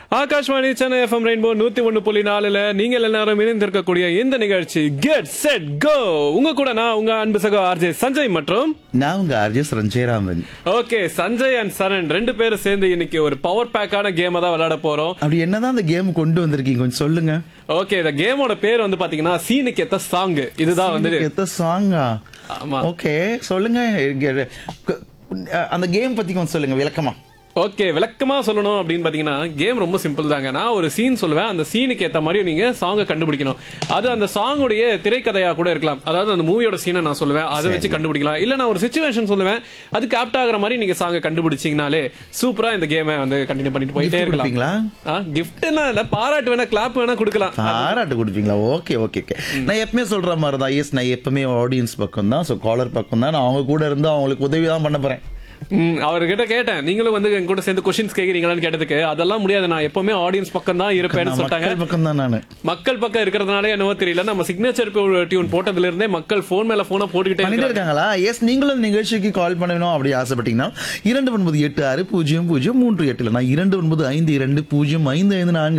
Akashvani Chennai FM rainbow 101.4 நீங்கள் எல்லாரும் இணைந்திருக்கக்கூடிய இந்த நிகழ்ச்சி கெட் செட் கோ. உங்க கூட நான் உங்க அன்பு சகோ ஆர்ஜே சஞ்சய் மற்றும் நான் உங்க ஆர்ஜே சஞ்சயராமன். ஓகே, சஞ்சய் அண்ட் சரண் ரெண்டு பேரும் சேர்ந்து இன்னைக்கு ஒரு பவர் பேக்கான கேம் தான் விளையாட போறோம். அப்படி என்னதான் அந்த கேம் கொண்டு வந்திருக்கீங்க கொஞ்சம் சொல்லுங்க. ஓகே, இந்த கேமோட பேர் வந்து பாத்தீங்கன்னா சீனுக்கு ஏத்த சாங். இதுதான் வந்து எத்த சாங்கா? ஆமா. ஓகே சொல்லுங்க, அந்த கேம் பத்தி கொஞ்சம் சொல்லுங்க விளக்கமா. ஓகே, விளக்கமா சொல்லணும் அப்படின்னு பாத்தீங்கன்னா கேம் ரொம்ப சிம்பிள் தாங்க. நான் ஒரு சீன் சொல்லுவேன், அந்த சீனுக்கு ஏத்த மாதிரி நீங்க சாங்கை கண்டுபிடிக்கணும். அது அந்த சாங்குடைய திரைக்கதையா கூட இருக்கலாம். அதாவது அந்த மூவியோட சீனை நான் சொல்லுவேன், அதை வச்சு கண்டுபிடிக்கலாம். இல்ல நான் ஒரு சிச்சுவேஷன் சொல்லுவேன், அது ஆப்ட் ஆகிற மாதிரி நீங்க சாங்கை கண்டுபிடிச்சீங்கனாலே சூப்பரா இந்த கேமை வந்து கண்டினியூ பண்ணிட்டு போயிட்டே இருக்கலாம். கிஃப்ட் எல்லாம் இல்ல, பாராட்டு வேணா கிளாப் வேணா கொடுக்கலாம். பாராட்டு கொடுப்பீங்களா? Okay okay okay. நான் எப்பவுமே சொல்ற மாதிரி தான். எஸ், நான் எப்பவுமே ஆடியன்ஸ் பக்கம் தான், ஸோ காலர் பக்கம் தான். நான் அவங்க கூட இருந்து அவங்களுக்கு உதவி தான் பண்ண போறேன். அவர்கிட்ட கேட்டேன், நீங்களும் வந்து என் கூட சேர்ந்து கொஸ்டின்ஸ் கேக்குறீங்களான்னு கேட்டதுக்கு அதெல்லாம் முடியாது, நான் எப்பவுமே ஆடியன்ஸ் பக்கம் தான் இருப்பேன்னு சொல்லிட்டாங்க. பக்கம் தான் நானு. மக்கள் பக்கம் இருக்கிறதுனால என்னவோ தெரியல, நம்ம சிக்னேச்சர் டியூன் போட்டதுல இருந்தே மக்கள் போன் மேல போனை போட்டுக்கிட்டே இருக்காங்களா? எஸ், நீங்களும் நிகழ்ச்சிக்கு கால் பண்ணணும் அப்படி ஆசைப்பட்டீங்கன்னா 29860038. நான் 2952052554